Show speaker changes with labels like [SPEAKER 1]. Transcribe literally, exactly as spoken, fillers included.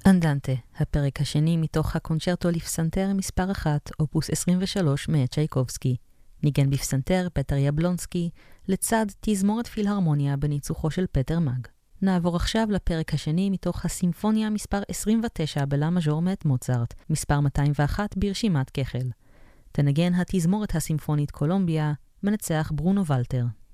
[SPEAKER 1] אנדנטה, הפרק השני מתוך הקונצ'רטו לפסנתר מספר אחת, אופוס עשרים ושלוש מאת צ'ייקובסקי. ניגן בפסנתר פטר יבלונסקי, לצד תזמורת פילהרמוניה בניצוחו של פטר מג. נעבור עכשיו לפרק השני מתוך הסימפוניה מספר עשרים ותשע בלה מז'ור מאת מוצרט, מספר מאתיים ואחת ברשימת כחל. תנגן התזמורת הסימפונית קולומביה, מנצח ברונו ולטר.